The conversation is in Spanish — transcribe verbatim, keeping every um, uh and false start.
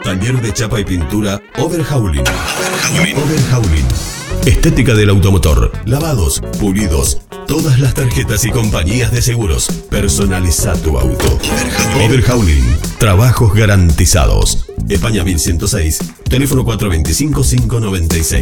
Taller de chapa y pintura Overhauling. Overhauling. Estética del automotor. Lavados, pulidos. Todas las tarjetas y compañías de seguros. Personaliza tu auto. Overhauling. Trabajos garantizados. España mil ciento seis. Teléfono cuatro dos cinco, cinco nueve seis.